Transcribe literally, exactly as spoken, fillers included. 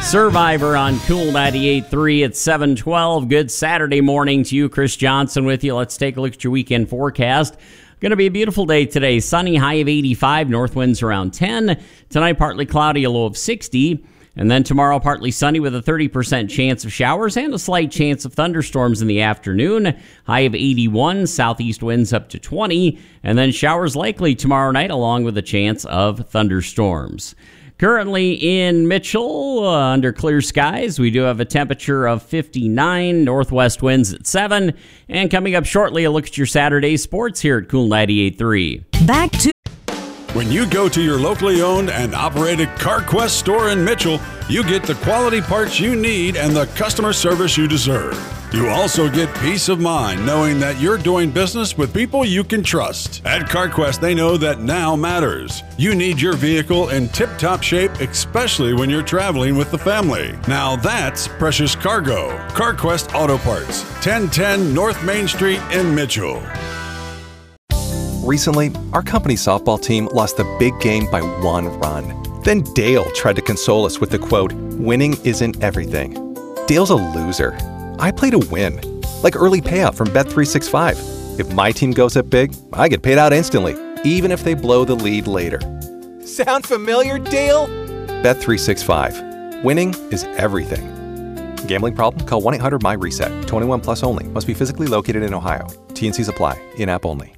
Survivor on Cool ninety-eight point three at seven twelve. Good Saturday morning to you. Chris Johnson with you. Let's take a look at your weekend forecast. Going to be a beautiful day today. Sunny, high of eighty-five. North winds around ten. Tonight, partly cloudy, a low of sixty. And then tomorrow, partly sunny with a thirty percent chance of showers and a slight chance of thunderstorms in the afternoon. High of eighty-one. Southeast winds up to twenty. And then showers likely tomorrow night along with a chance of thunderstorms. Currently in Mitchell, uh, under clear skies, we do have a temperature of fifty-nine, northwest winds at seven. And coming up shortly, a look at your Saturday sports here at Cool ninety-eight point three. Back to... When you go to your locally owned and operated CarQuest store in Mitchell, you get the quality parts you need and the customer service you deserve. You also get peace of mind knowing that you're doing business with people you can trust. At CarQuest, they know that now matters. You need your vehicle in tip-top shape, especially when you're traveling with the family. Now that's precious cargo. CarQuest Auto Parts, ten ten North Main Street in Mitchell. Recently, our company softball team lost the big game by one run. Then Dale tried to console us with the quote, "Winning isn't everything." Dale's a loser. I play to win, like early payout from Bet three sixty-five. If my team goes up big, I get paid out instantly, even if they blow the lead later. Sound familiar, Dale? Bet three sixty-five. Winning is everything. Gambling problem? Call one eight hundred M Y RESET. twenty-one plus only. Must be physically located in Ohio. T and Cs apply. In-app only.